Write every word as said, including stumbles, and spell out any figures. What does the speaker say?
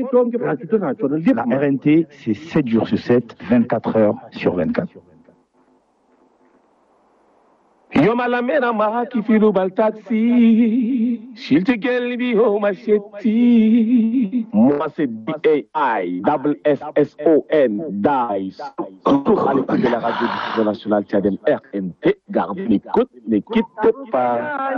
La R N T, c'est sept jours sur sept, vingt-quatre heures sur vingt-quatre. Yomalamena mahaki filu baltaxi, shilte gelbi ho macheti. Moi c'est D A I, double S S O N, Dice. Retour à l'écoute de la radio diffusion nationale tchadienne R N T. Gardez l'écoute, ne quittez pas.